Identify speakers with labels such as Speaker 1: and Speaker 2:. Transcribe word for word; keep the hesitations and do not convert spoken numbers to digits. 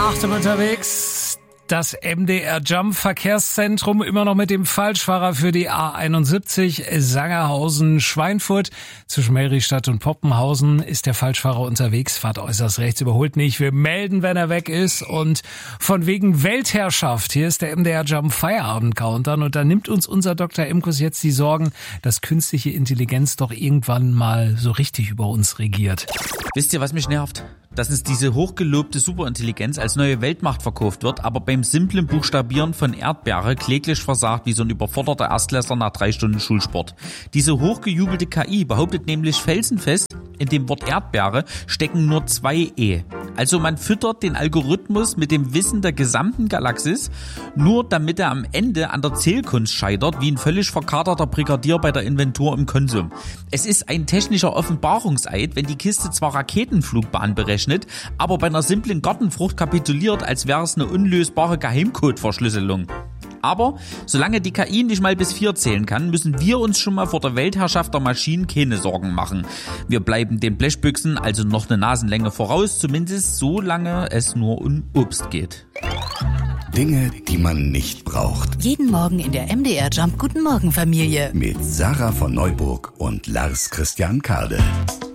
Speaker 1: Achtung unterwegs. Das M D R Jump Verkehrszentrum immer noch mit dem Falschfahrer für die A einundsiebzig Sangerhausen-Schweinfurt. Zwischen Meristadt und Poppenhausen ist der Falschfahrer unterwegs. Fahrt äußerst rechts, überholt nicht. Wir melden, wenn er weg ist. Und von wegen Weltherrschaft. Hier ist der M D R Jump Feierabend-Countdown. Und da nimmt uns unser Doktor Imkus jetzt die Sorgen, dass künstliche Intelligenz doch irgendwann mal so richtig über uns regiert.
Speaker 2: Wisst ihr, was mich nervt? Dass uns diese hochgelobte Superintelligenz als neue Weltmacht verkauft wird, aber beim simplen Buchstabieren von Erdbeere kläglich versagt wie so ein überforderter Erstklässler nach drei Stunden Schulsport. Diese hochgejubelte K I behauptet nämlich felsenfest, in dem Wort Erdbeere stecken nur zwei E. Also man füttert den Algorithmus mit dem Wissen der gesamten Galaxis, nur damit er am Ende an der Zählkunst scheitert, wie ein völlig verkaterter Brigadier bei der Inventur im Konsum. Es ist ein technischer Offenbarungseid, wenn die Kiste zwar Raketenflugbahn berechnet, aber bei einer simplen Gartenfrucht kapituliert, als wäre es eine unlösbare Geheimcode-Verschlüsselung. Aber solange die K I nicht mal bis vier zählen kann, müssen wir uns schon mal vor der Weltherrschaft der Maschinen keine Sorgen machen. Wir bleiben den Blechbüchsen also noch eine Nasenlänge voraus, zumindest solange es nur um Obst geht.
Speaker 3: Dinge, die man nicht braucht.
Speaker 4: Jeden Morgen in der M D R Jump Guten Morgen Familie.
Speaker 3: Mit Sarah von Neuburg und Lars Christian Kade.